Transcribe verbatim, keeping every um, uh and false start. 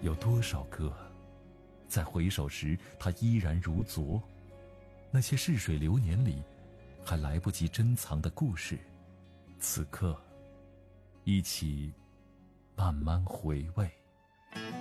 有多少个在回首时它依然如昨？那些逝水流年里还来不及珍藏的故事，此刻一起慢慢回味。